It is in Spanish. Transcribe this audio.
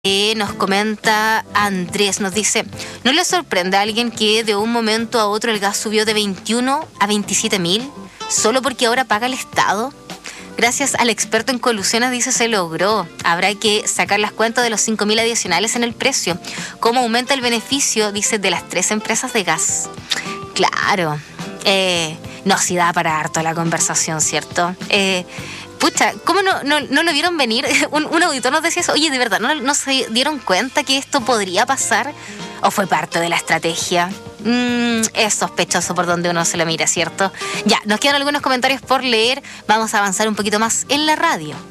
Nos comenta Andrés, nos dice, ¿no le sorprende a alguien que de un momento a otro el gas subió de 21 a 27.000 solo porque ahora paga el Estado? Gracias al experto en colusiones, dice, se logró. Habrá que sacar las cuentas de los 5.000 adicionales en el precio. ¿Cómo aumenta el beneficio, dice, de las 3 empresas de gas? Claro, no, sí da para harto la conversación, ¿cierto? Pucha, ¿cómo no lo vieron venir? Un auditor nos decía eso. Oye, de verdad, ¿no se dieron cuenta que esto podría pasar? ¿O fue parte de la estrategia? Es sospechoso por donde uno se lo mira, ¿cierto? Ya, nos quedan algunos comentarios por leer. Vamos a avanzar un poquito más en la radio.